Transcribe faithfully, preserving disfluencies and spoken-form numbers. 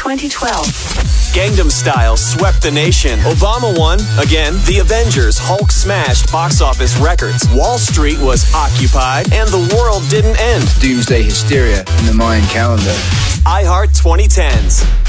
twenty twelve. Gangnam Style swept the nation. Obama won. Again, The Avengers, Hulk smashed box office records. Wall Street was occupied, and the world didn't end. Doomsday hysteria in the Mayan calendar. iHeart twenty tens.